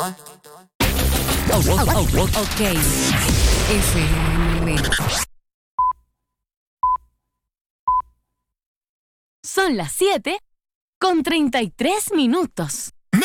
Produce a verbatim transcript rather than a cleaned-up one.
Oh, oh, oh, oh. Ok. F M. Son las siete con treinta y tres minutos.